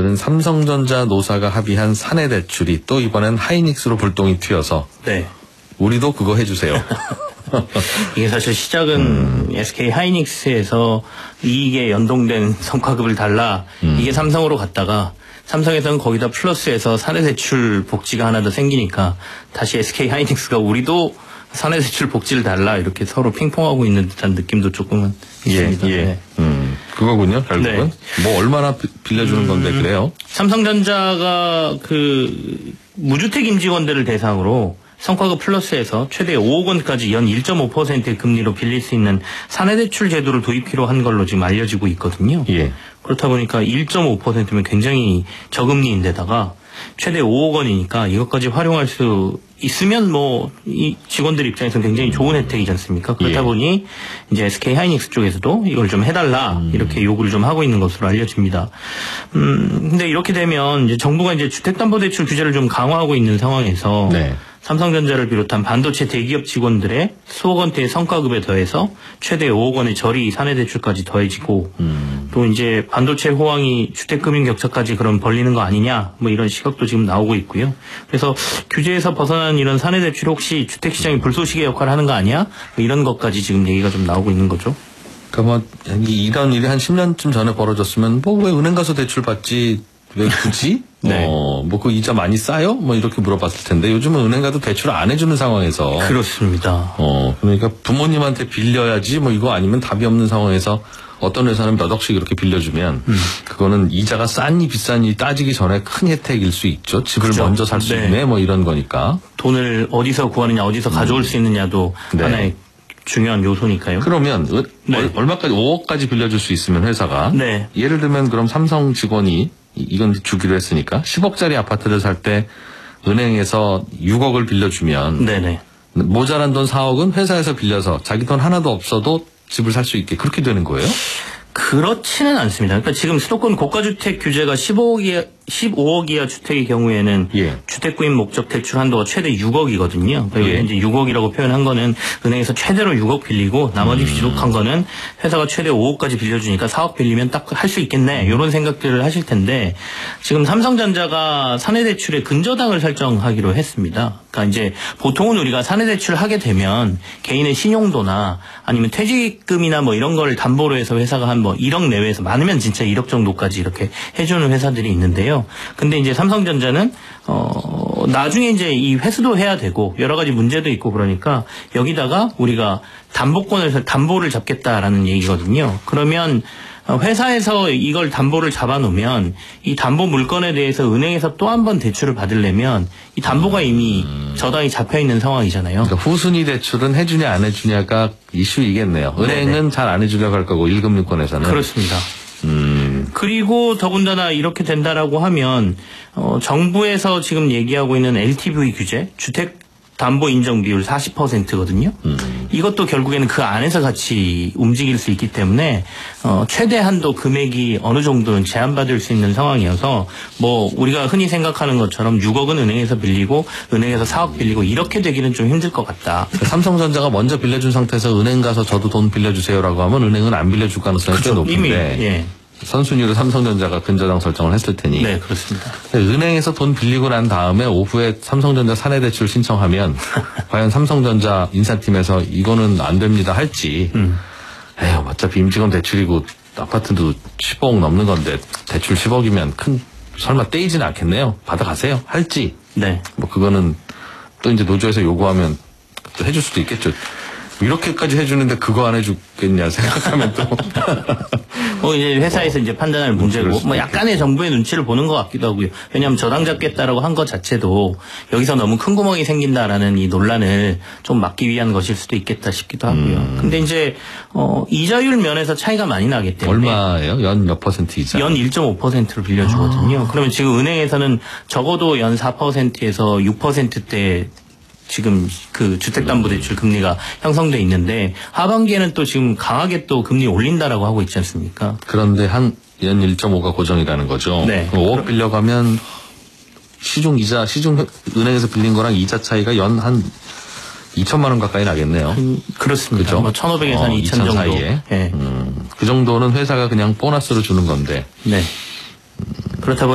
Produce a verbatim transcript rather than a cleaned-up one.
저는 삼성전자 노사가 합의한 사내 대출이 또 이번엔 하이닉스로 불똥이 튀어서 네. 우리도 그거 해주세요. 이게 사실 시작은 음. 에스케이 하이닉스에서 이익에 연동된 성과급을 달라 음. 이게 삼성으로 갔다가 삼성에서는 거기다 플러스해서 사내대출 복지가 하나 더 생기니까 다시 에스케이 하이닉스가 우리도 사내대출 복지를 달라 이렇게 서로 핑퐁하고 있는 듯한 느낌도 조금은 있습니다. 예, 예. 네. 음, 그거군요. 결국은 네. 뭐 얼마나 빌려주는 음, 건데 그래요? 삼성전자가 그 무주택 임직원들을 대상으로 성과급 플러스에서 최대 오억 원까지 연 일 점 오 퍼센트의 금리로 빌릴 수 있는 사내대출 제도를 도입키로 한 걸로 지금 알려지고 있거든요. 예. 그렇다 보니까 일 점 오 퍼센트면 굉장히 저금리인데다가 최대 오억 원이니까 이것까지 활용할 수 있으면 뭐 이 직원들 입장에서는 굉장히 좋은 혜택이지 않습니까? 그렇다 예. 보니 이제 에스케이 하이닉스 쪽에서도 이걸 좀 해달라 음. 이렇게 요구를 좀 하고 있는 것으로 알려집니다. 음 근데 이렇게 되면 이제 정부가 이제 주택담보대출 규제를 좀 강화하고 있는 상황에서 네. 삼성전자를 비롯한 반도체 대기업 직원들의 수억 원대의 성과급에 더해서 최대 오억 원의 저리 사내대출까지 더해지고 음. 또 이제 반도체 호황이 주택금융 격차까지 그럼 벌리는 거 아니냐 뭐 이런 시각도 지금 나오고 있고요. 그래서 규제에서 벗어난 이런 사내대출이 혹시 주택시장의 불쏘시개 역할을 하는 거 아니야? 뭐 이런 것까지 지금 얘기가 좀 나오고 있는 거죠. 그러니까 뭐 이런 일이 한 십 년쯤 전에 벌어졌으면 뭐 왜 은행 가서 대출 받지? 왜 굳이? 네. 어, 뭐 그 이자 많이 싸요? 뭐 이렇게 물어봤을 텐데 요즘은 은행 가도 대출 안 해주는 상황에서. 그렇습니다. 어, 그러니까 부모님한테 빌려야지 뭐 이거 아니면 답이 없는 상황에서 어떤 회사는 몇 억씩 이렇게 빌려주면 음. 그거는 이자가 싼이 비싼이 따지기 전에 큰 혜택일 수 있죠. 집을 그렇죠. 먼저 살 수 네. 있네 뭐 이런 거니까. 돈을 어디서 구하느냐 어디서 가져올 음. 수 있느냐도 네. 하나의 중요한 요소니까요. 그러면 네. 얼마까지 오억까지 빌려줄 수 있으면 회사가 네. 예를 들면 그럼 삼성 직원이 이건 주기로 했으니까 십억짜리 아파트를 살 때 은행에서 육억을 빌려주면 네네. 모자란 돈 사억은 회사에서 빌려서 자기 돈 하나도 없어도 집을 살 수 있게 그렇게 되는 거예요? 그렇지는 않습니다. 그러니까 지금 수도권 고가주택 규제가 십오억 이하, 십오억 이하 주택의 경우에는 예. 주택구입 목적 대출 한도가 최대 육억이거든요. 그리고 예. 이제 육억이라고 표현한 거는 은행에서 최대로 육억 빌리고 나머지 음. 부족한 거는 회사가 최대 오억까지 빌려주니까 사억 빌리면 딱 할 수 있겠네. 이런 생각들을 하실 텐데 지금 삼성전자가 사내대출의 근저당을 설정하기로 했습니다. 그러니까 이제 보통은 우리가 사내대출을 하게 되면 개인의 신용도나 아니면 퇴직금이나 뭐 이런 걸 담보로 해서 회사가 한 뭐 일억 내외에서 많으면 진짜 일억 정도까지 이렇게 해주는 회사들이 있는데요. 근데 이제 삼성전자는 어 나중에 이제 이 회수도 해야 되고 여러 가지 문제도 있고 그러니까 여기다가 우리가 담보권을 담보를 잡겠다라는 얘기거든요. 그러면 회사에서 이걸 담보를 잡아놓으면 이 담보 물건에 대해서 은행에서 또 한 번 대출을 받으려면 이 담보가 이미 음. 저당이 잡혀있는 상황이잖아요. 그러니까 후순위 대출은 해주냐 안 해주냐가 이슈이겠네요. 은행은 잘 안 해주려고 할 거고 일 금융권에서는. 그렇습니다. 음. 그리고 더군다나 이렇게 된다라고 하면 어, 정부에서 지금 얘기하고 있는 엘티브이 규제, 주택 담보 인정 비율 사십 퍼센트거든요. 음. 이것도 결국에는 그 안에서 같이 움직일 수 있기 때문에 어, 최대 한도 금액이 어느 정도는 제한받을 수 있는 상황이어서 뭐 우리가 흔히 생각하는 것처럼 육억은 은행에서 빌리고 은행에서 사억 빌리고 이렇게 되기는 좀 힘들 것 같다. 삼성전자가 먼저 빌려준 상태에서 은행 가서 저도 돈 빌려주세요라고 하면 은행은 안 빌려줄 가능성이 꽤 높은데. 이미, 예. 선순위로 삼성전자가 근저당 설정을 했을 테니. 네, 그렇습니다. 은행에서 돈 빌리고 난 다음에 오후에 삼성전자 사내대출 신청하면 과연 삼성전자 인사팀에서 이거는 안 됩니다 할지. 음. 에휴, 어차피 임직원 대출이고 아파트도 십억 넘는 건데 대출 십억이면 큰 설마 떼이지는 않겠네요. 받아가세요 할지. 네. 뭐 그거는 또 이제 노조에서 요구하면 또 해줄 수도 있겠죠. 이렇게까지 해주는데 그거 안 해주겠냐 생각하면 또. 뭐 이제 회사에서 뭐, 이제 판단할 문제고, 뭐 약간의 정부의 눈치를 보는 것 같기도 하고요. 왜냐하면 저당 잡겠다라고 한 것 자체도 여기서 너무 큰 구멍이 생긴다라는 이 논란을 좀 막기 위한 것일 수도 있겠다 싶기도 하고요. 음. 근데 이제, 어, 이자율 면에서 차이가 많이 나기 때문에. 얼마예요? 연 몇 퍼센트 이자? 연 일 점 오 퍼센트를 빌려주거든요. 아. 그러면 지금 은행에서는 적어도 연 사 퍼센트에서 육 퍼센트대 지금 그 주택담보대출 금리가 형성돼 있는데 하반기에는 또 지금 강하게 또 금리 올린다라고 하고 있지 않습니까? 그런데 한 연 일 점 오가 고정이라는 거죠. 네. 오억 빌려가면 시중 이자 시중 은행에서 빌린 거랑 이자 차이가 연 한 이천만 원 가까이 나겠네요. 음, 그렇습니다. 그렇죠? 뭐 천오백에서 한 어, 이천 정도 사이에. 네. 음, 그 정도는 회사가 그냥 보너스로 주는 건데. 네. 음. 그렇다고